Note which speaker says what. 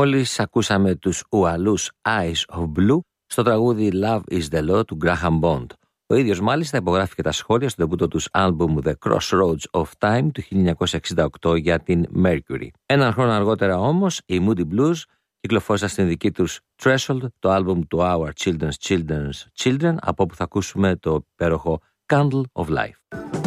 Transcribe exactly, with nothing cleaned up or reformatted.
Speaker 1: Μόλις ακούσαμε τους ουαλούς Eyes of Blue στο τραγούδι Love is the Law του Graham Bond. Ο ίδιος μάλιστα υπογράφει και τα σχόλια στο ντεμπούτο τους άλμπουμ The Crossroads of Time του χίλια εννιακόσια εξήντα οκτώ για την Mercury. Έναν χρόνο αργότερα όμως οι Moody Blues κυκλοφόρησαν στην δική τους Threshold το άλμπουμ του Our Children's Children's Children, από όπου θα ακούσουμε το υπέροχο Candle of Life.